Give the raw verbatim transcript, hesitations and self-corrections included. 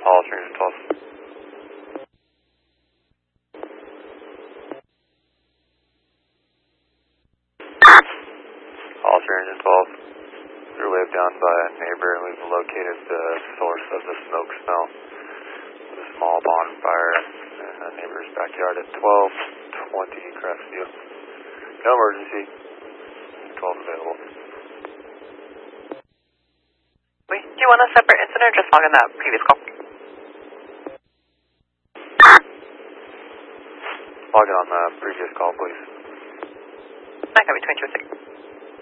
All strangers twelve. All strangers twelve. Your wave down by a neighbor and we've located the source of the smoke smell. A small bonfire in a neighbor's backyard at twelve twenty Crestview. No emergency. twelve available. Wait, do you want a separate incident or just log in that previous call? Log in on the previous call, please. nine copy, twenty-two oh six.